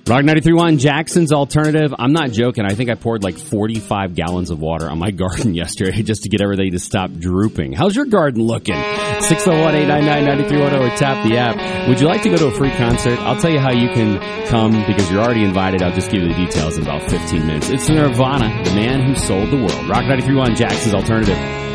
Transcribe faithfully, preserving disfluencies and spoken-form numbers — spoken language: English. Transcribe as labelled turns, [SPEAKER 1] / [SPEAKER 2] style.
[SPEAKER 1] Rock ninety-three point one, Jackson's Alternative. I'm not joking. I think I poured like forty-five gallons of water on my garden yesterday just to get everything to stop drooping. How's your garden looking? six oh one, eight nine nine, nine three one oh or tap the app. Would you like to go to a free concert? I'll tell you how you can come because you're already invited. I'll just give you the details in about fifteen minutes. It's Nirvana, the man who sold the world. Rock ninety-three point one, Jackson's Alternative.